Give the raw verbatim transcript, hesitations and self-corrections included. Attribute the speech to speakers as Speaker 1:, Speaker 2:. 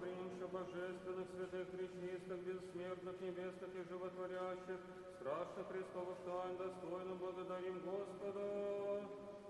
Speaker 1: принявши божественных, святых, пречистых, бессмертных, небесных и животворящих, страшно Христову, что достойно благодарим Господа.